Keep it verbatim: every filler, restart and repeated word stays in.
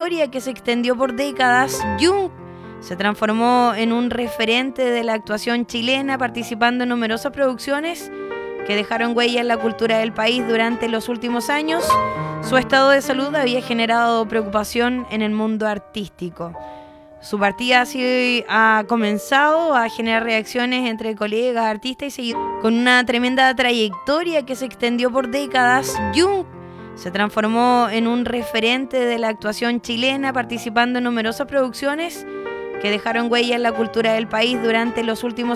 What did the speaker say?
trayectoria que se extendió por décadas, Jung se transformó en un referente de la actuación chilena, participando en numerosas producciones que dejaron huella en la cultura del país durante los últimos años. Su estado de salud había generado preocupación en el mundo artístico. Su partida así ha comenzado a generar reacciones entre colegas, artistas y seguidores. Con una tremenda trayectoria que se extendió por décadas, Jung se transformó en un referente de la actuación chilena, participando en numerosas producciones que dejaron huella en la cultura del país durante los últimos